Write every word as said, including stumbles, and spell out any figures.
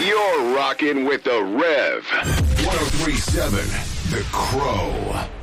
You're rocking with the Rev. ten thirty-seven The Crow.